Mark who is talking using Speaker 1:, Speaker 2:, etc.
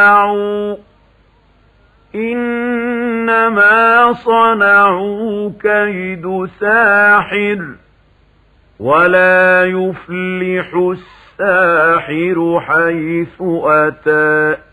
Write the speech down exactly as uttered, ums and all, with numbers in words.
Speaker 1: صنعوا إنما صنعوا كيد ساحر ولا يفلح الساحر حيث أتى